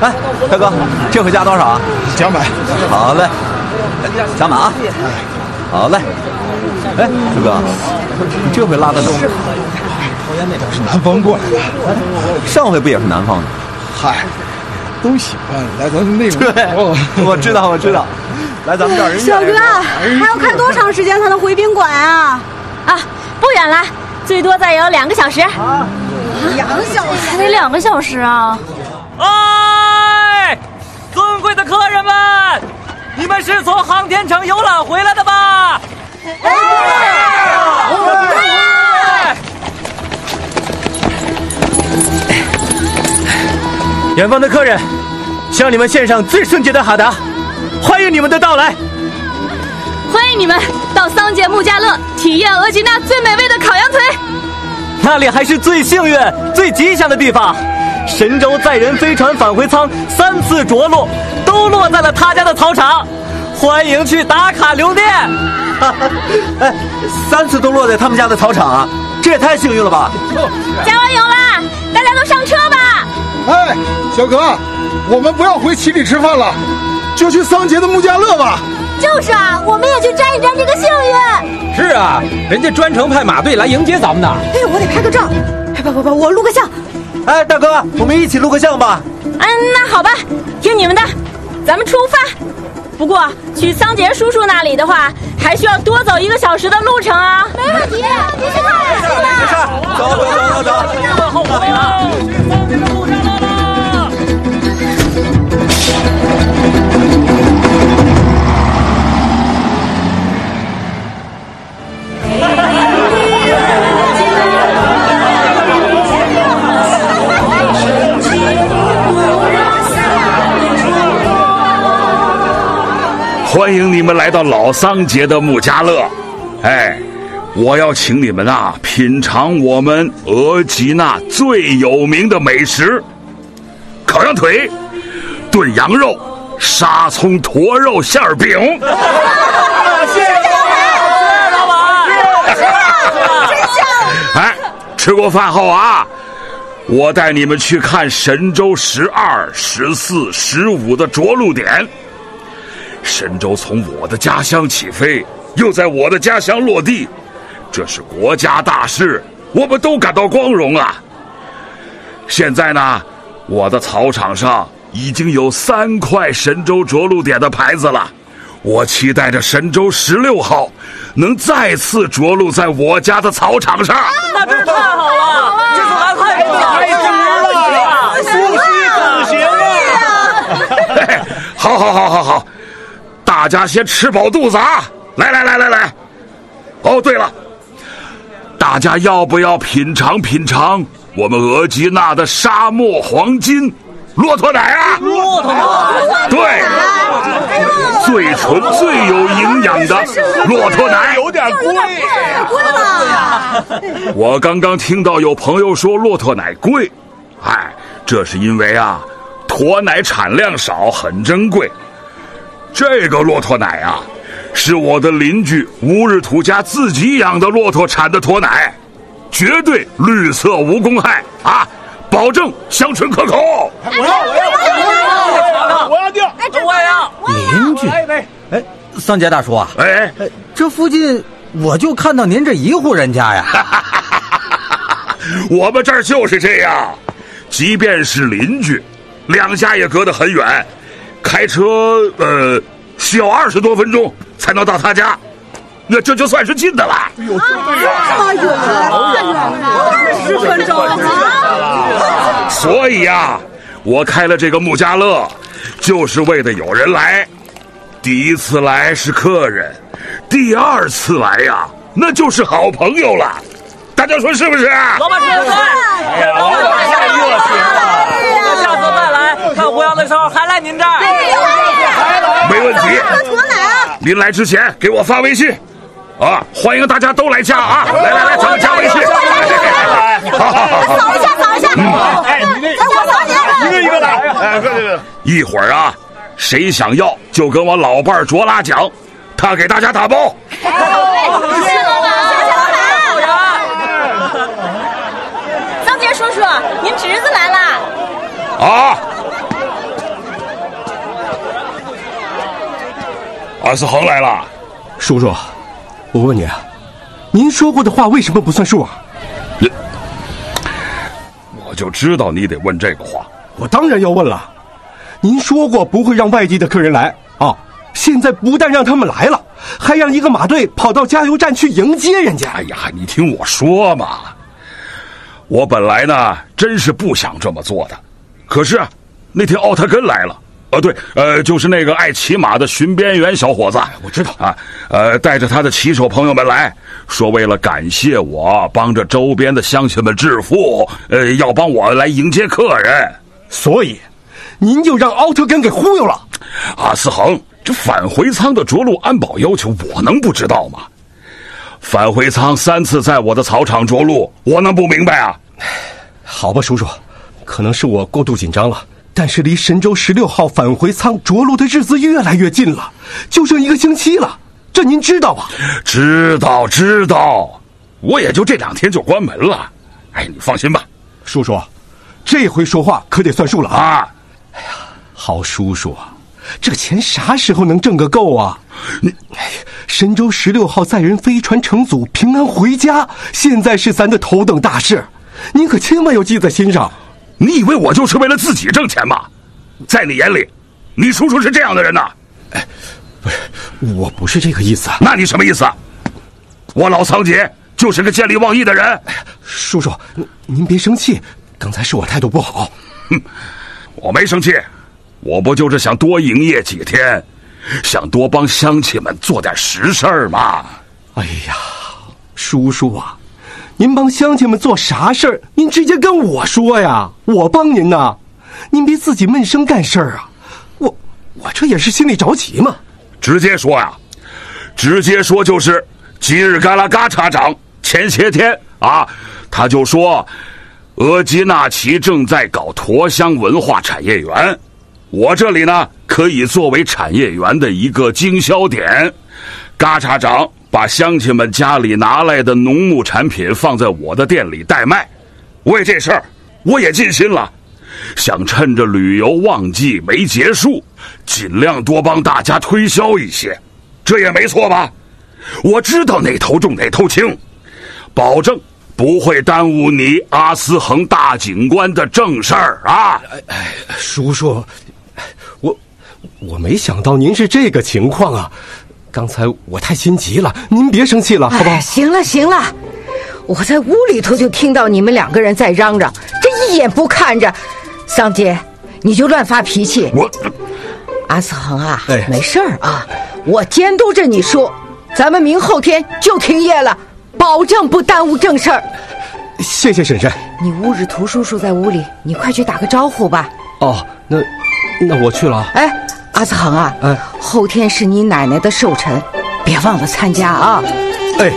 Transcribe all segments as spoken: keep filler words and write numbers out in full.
哎，大哥，这回加多少啊？ 两百。 好嘞，加满啊。好嘞。哎，大哥，你这回拉的怎么？ 我是南方过来的。 上回不也是南方的？ 嗨，都喜欢来咱们那种。 对，我知道，我知道。来咱们这儿人小哥，还要开多长时间才能回宾馆啊？ 啊，不远了，最多再有两个小时。 啊，两个小时？ 才两个小时啊！ 哎，尊贵的客人们，你们是从航天城游览回来的吧？哎！远方的客人，向你们献上最圣洁的哈达，欢迎你们的到来。 欢迎你们到桑杰穆加勒体验额吉纳最美味的烤羊腿。 那里还是最幸运、最吉祥的地方。神舟载人飞船返回舱三次着陆，都落在了他家的操场。欢迎去打卡留念。 哎，三次都落在他们家的操场啊，这也太幸运了吧！ 加完油啦，大家都上车吧。 哎，小哥，我们不要回奇里吃饭了，就去桑杰的穆加勒吧。 就是啊，我们也去沾一沾这个幸运。 是啊，人家专程派马队来迎接咱们呢。 哎，我得拍个照。哎，不不不，我录个像。 哎，大哥，我们一起录个像吧。 嗯，那好吧，听你们的，咱们出发。不过去桑杰叔叔那里的话，还需要多走一个小时的路程啊。 没问题，你去哪儿去了？ 没事，走走走走走， 别往后悔了，去桑杰的穆加勒了。 欢迎你们来到老桑杰的穆加勒。哎，我要请你们啊品尝我们额吉纳最有名的美食——烤羊腿、炖羊肉、沙葱坨肉馅儿饼。 谢谢老板， 哎，吃过饭后啊，我带你们去看神舟十二、十四、十五的着陆点。神舟从我的家乡起飞，又在我的家乡落地，这是国家大事，我们都感到光荣啊。现在呢，我的草场上已经有三块神舟着陆点的牌子了，我期待着神舟十六号能再次着陆在我家的草场上。 那真是太好了，这次来太多了，太值了，苏西走行啊！ 好好好好好，大家先吃饱肚子啊！来来来来来，哦对了，大家要不要品尝品尝我们额吉纳的沙漠黄金骆驼奶啊？ 骆驼奶， 对，最纯最有营养的骆驼奶。 有点贵， 贵吧？ 我刚刚听到有朋友说骆驼奶贵，哎，这是因为啊，驼奶产量少，很珍贵。这个骆驼奶啊，是我的邻居乌日图家自己养的骆驼产的驼奶，绝对绿色无公害啊，保证香醇可口。 我要，我要，我要订， 我也要。 邻居，哎，桑杰大叔啊， 哎， 这附近我就看到您这一户人家呀。 我们这儿就是这样，即便是邻居，两家也隔得很远。开车呃需要二十多分钟才能到他家，那这就算是近的了。 这么远，二十分钟啊！ 所以啊，我开了这个穆加勒，就是为了有人来。第一次来是客人，第二次来呀，那就是好朋友了。大家说是不是？ 老板说的对，哎呀，老板太热情了。那下次再来看胡杨的时候，还来您这儿。 没问题。您来之前给我发微信，啊，欢迎大家都来加啊！来来来，咱们加微信。好好好， 扫一下，扫一下。 哎，你那一个一个来，哎，对对对。 一会儿啊，谁想要就跟我老伴儿卓拉讲，他给大家打包。 谢谢老板，谢谢老板。桑杰叔叔，您侄子来了。 啊， 阿斯恒来了。 叔叔，我问你啊，您说过的话为什么不算数啊？ 我就知道你得问这个话。 我当然要问了。您说过不会让外地的客人来啊，现在不但让他们来了，还让一个马队跑到加油站去迎接人家。 哎呀，你听我说嘛，我本来呢真是不想这么做的，可是啊，那天奥特根来了。呃，对，呃，就是那个爱骑马的巡边员小伙子， 我知道啊，呃，带着他的骑手朋友们来，说为了感谢我帮着周边的乡亲们致富，呃，要帮我来迎接客人， 所以您就让奥特根给忽悠了。 阿斯恒，这返回舱的着陆安保要求，我能不知道吗？返回舱三次在我的草场着陆，我能不明白啊？ 好吧，叔叔，可能是我过度紧张了。但是离神舟十六号返回舱着陆的日子越来越近了，就剩一个星期了，这您知道吧？ 知道知道，我也就这两天就关门了。哎，你放心吧， 叔叔，这回说话可得算数了啊！ 啊哎呀，好叔叔啊，这钱啥时候能挣个够啊？你，神舟十六号载人飞船乘组平安回家，现在是咱的头等大事，您可千万要记在心上。 你以为我就是为了自己挣钱吗？在你眼里，你叔叔是这样的人呐？ 哎，不是，我不是这个意思。 那你什么意思？我老桑杰就是个见利忘义的人。 哎呀，叔叔，您别生气，刚才是我态度不好。 哼，我没生气，我不就是想多营业几天，想多帮乡亲们做点实事儿吗？ 哎呀，叔叔啊，您帮乡亲们做啥事儿，您直接跟我说呀，我帮您呢，您别自己闷声干事儿啊。我我这也是心里着急嘛。 直接说呀，直接说就是吉尔嘎拉嘎察长前些天啊，他就说额济纳旗正在搞驼乡文化产业园，我这里呢可以作为产业园的一个经销点。嘎察长把乡亲们家里拿来的农牧产品放在我的店里代卖，为这事儿我也尽心了，想趁着旅游旺季没结束，尽量多帮大家推销一些，这也没错吧？我知道哪头重哪头轻，保证不会耽误你阿斯恒大警官的正事儿啊！ 哎哎，叔叔，我我没想到您是这个情况啊！刚才我太心急了，您别生气了，好不好？ 哎，行了行了，我在屋里头就听到你们两个人在嚷嚷，这一眼不看着，桑杰，你就乱发脾气。 我阿斯恒啊， 哎， 没事儿啊，我监督着你说，咱们明后天就停业了，保证不耽误正事儿。 谢谢婶婶。 你乌日图叔叔在屋里，你快去打个招呼吧。 哦，那那我去了。 哎，阿斯恒啊， 哎， 后天是你奶奶的寿辰，别忘了参加啊。 哎，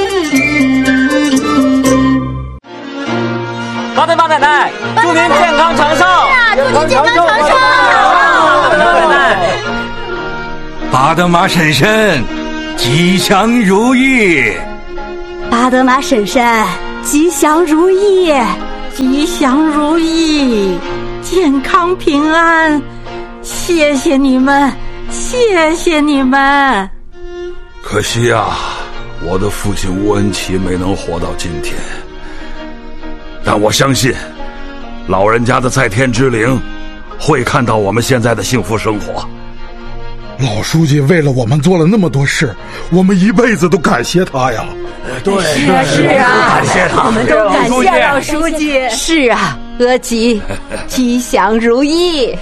巴德玛奶奶，祝您健康长寿！ 祝您健康长寿！ 巴德玛奶奶， 巴德玛婶婶，吉祥如意！ 巴德玛婶婶，吉祥如意， 吉祥如意，健康平安，谢谢你们，谢谢你们。 可惜啊，我的父亲乌恩奇没能活到今天，但我相信老人家的在天之灵会看到我们现在的幸福生活。 老书记为了我们做了那么多事，我们一辈子都感谢他呀。 对，是啊是啊， 感谢他， 我们都感谢老书记。 是啊，额吉，吉祥如意。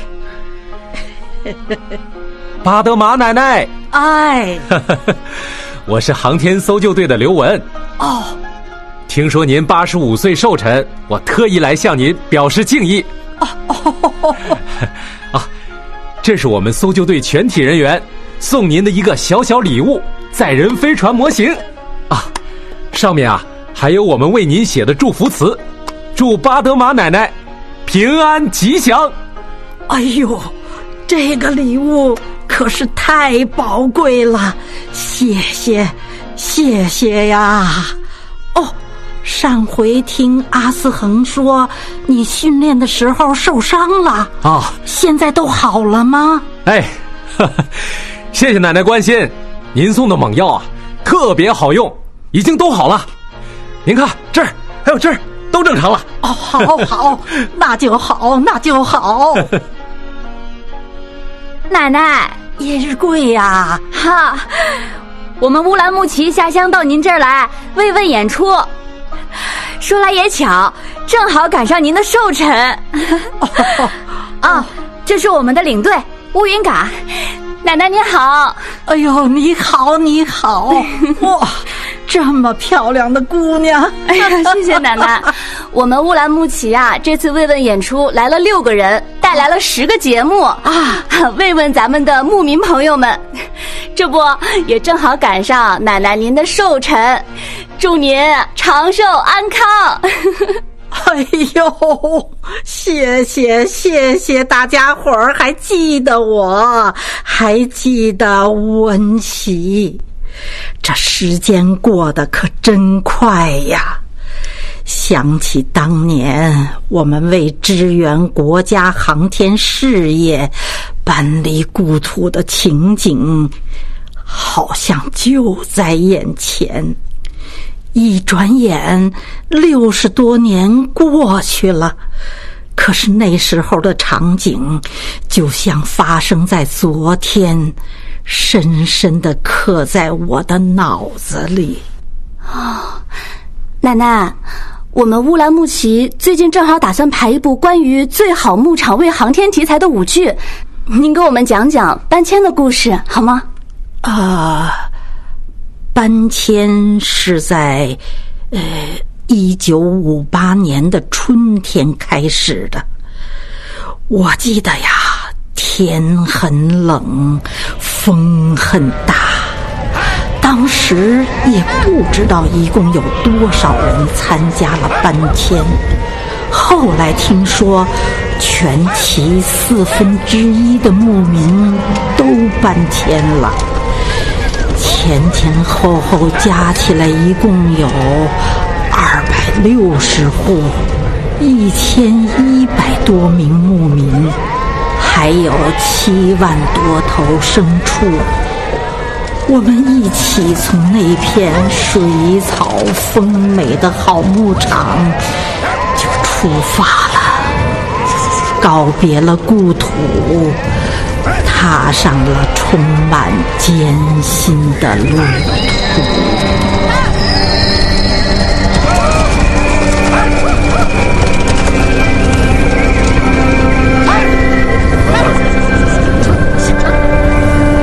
巴德玛奶奶， 哎， 我是航天搜救队的刘文。 哦， 听说您八十五岁寿辰，我特意来向您表示敬意。 哦哦， 啊，这是我们搜救队全体人员送您的一个小小礼物——载人飞船模型。啊，上面啊还有我们为您写的祝福词，祝巴德玛奶奶平安吉祥。 哎呦，这个礼物可是太宝贵了，谢谢，谢谢呀！哦，上回听阿斯恒说你训练的时候受伤了啊， 现在都好了吗？ 哎，呵呵， 谢谢奶奶关心，您送的猛药啊，特别好用，已经都好了。您看这儿还有这儿都正常了。 哦，好好，那就好，那就好。 奶奶， 叶日贵呀， 哈，我们乌兰牧骑下乡到您这儿来慰问演出，说来也巧，正好赶上您的寿辰。哦，哦，这是我们的领队乌云嘎，奶奶您好。 哎呦，你好，你好，哇，这么漂亮的姑娘。 哎呀，谢谢奶奶。我们乌兰牧骑啊，这次慰问演出来了六个人，带来了十个节目啊，慰问咱们的牧民朋友们。这不也正好赶上奶奶您的寿辰，祝您长寿安康。 哎呦，谢谢谢谢大家伙儿还记得我，还记得温喜。这时间过得可真快呀！想起当年我们为支援国家航天事业搬离故土的情景，好像就在眼前。一转眼，六十多年过去了，可是那时候的场景，就像发生在昨天，深深地刻在我的脑子里。 哦，奶奶，我们乌兰牧骑最近正好打算排一部关于最好牧场为航天题材的舞剧，您给我们讲讲搬迁的故事好吗？ 啊、呃。搬迁是在呃一九五八年的春天开始的。我记得呀，天很冷，风很大，当时也不知道一共有多少人参加了搬迁。后来听说全旗四分之一的牧民都搬迁了，前前后后加起来一共有二百六十户，一千一百多名牧民，还有七万多头牲畜。我们一起从那片水草丰美的好牧场就出发了，告别了故土，踏上了充满艰辛的路途。